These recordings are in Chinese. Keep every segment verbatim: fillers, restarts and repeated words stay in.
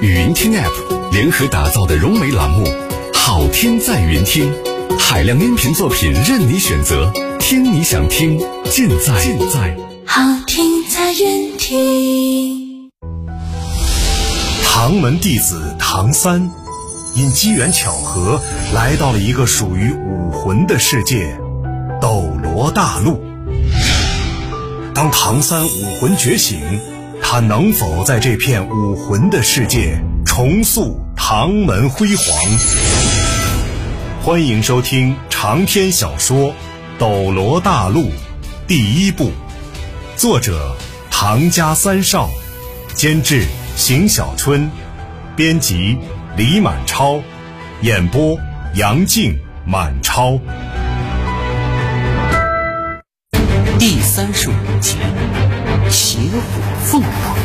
语音听 App 联合打造的融媒栏目《好听在云听》，海量音频作品任你选择，听你想听，尽在尽在好听在云听。 唐门弟子唐三因机缘巧合来到了一个属于武魂的世界——斗罗大陆。当唐三武魂觉醒，他能否在这片武魂的世界重塑唐门辉煌？欢迎收听长篇小说《斗罗大陆》第一部，作者唐家三少，监制邢小春，编辑李满超，演播杨静、满超。 第三十五集，邪火凤凰。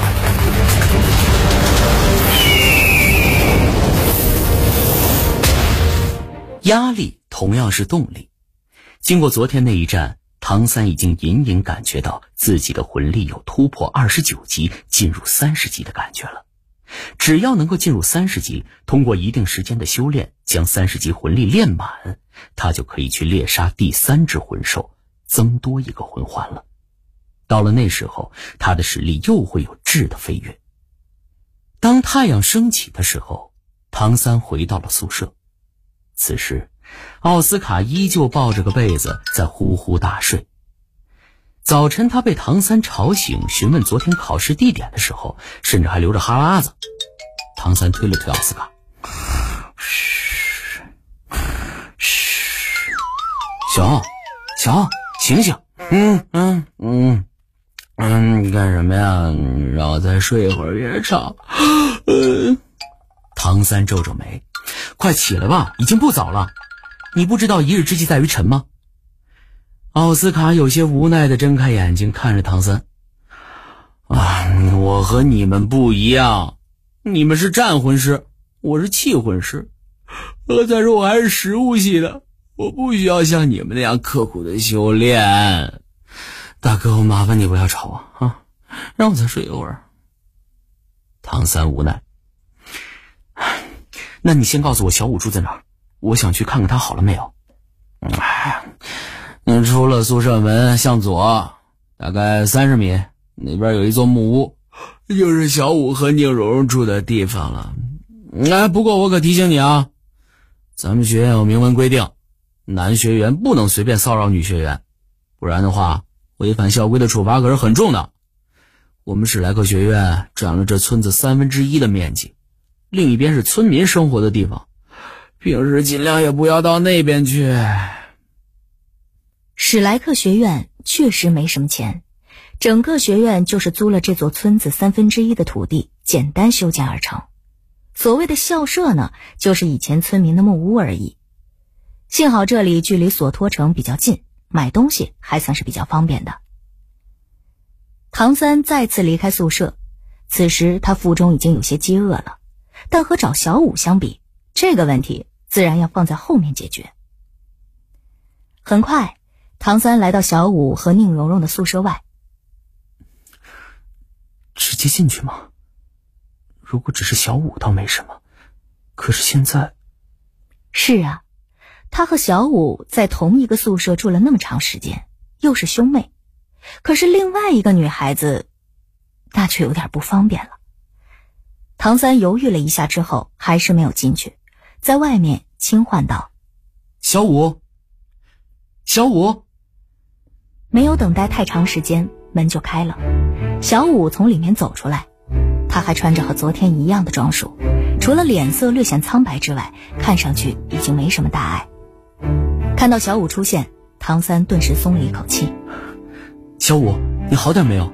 压力同样是动力。经过昨天那一战，唐三已经隐隐感觉到自己的魂力有突破二十九级进入三十级的感觉了。只要能够进入三十级，通过一定时间的修炼，将三十级魂力练满，他就可以去猎杀第三只魂兽，增多一个魂环了。到了那时候，他的实力又会有质的飞跃。当太阳升起的时候，唐三回到了宿舍。此时奥斯卡依旧抱着个被子在呼呼大睡。早晨他被唐三吵醒，询问昨天考试地点的时候，甚至还流着哈喇子。唐三推了推奥斯卡，嘘嘘，小小醒醒，嗯嗯嗯嗯，你干什么呀？让我再睡一会儿，别吵。嗯，唐三皱皱眉，快起来吧，已经不早了。你不知道一日之计在于晨吗？奥斯卡有些无奈地睁开眼睛看着唐三。啊，我和你们不一样，你们是战魂师，我是气魂师。呃，再说我还是食物系的，我不需要像你们那样刻苦的修炼。大哥，我麻烦你不要吵我啊，让我再睡一会儿。唐三无奈。那你先告诉我小五住在哪儿，我想去看看他好了没有。哎，你出了宿舍门向左大概三十米，那边有一座木屋，就是小五和宁荣荣住的地方了。哎，不过我可提醒你啊，咱们学院有明文规定，男学员不能随便骚扰女学员，不然的话违反校规的处罚可是很重的。我们史莱克学院占了这村子三分之一的面积，另一边是村民生活的地方，平时尽量也不要到那边去。 史莱克学院确实没什么钱，整个学院就是租了这座村子三分之一的土地，简单修建而成。所谓的校舍呢，就是以前村民的木屋而已。幸好这里距离索托城比较近，买东西还算是比较方便的。唐三再次离开宿舍，此时他腹中已经有些饥饿了，但和找小五相比，这个问题自然要放在后面解决。很快，唐三来到小五和宁荣荣的宿舍外。 直接进去吗？如果只是小五倒没什么，可是现在…… 是啊，他和小五在同一个宿舍住了那么长时间，又是兄妹，可是另外一个女孩子，那却有点不方便了。唐三犹豫了一下之后，还是没有进去，在外面轻唤道： 小五，小五。 没有等待太长时间，门就开了。小五从里面走出来，他还穿着和昨天一样的装束，除了脸色略显苍白之外，看上去已经没什么大碍。看到小五出现，唐三顿时松了一口气。 小五，你好点没有？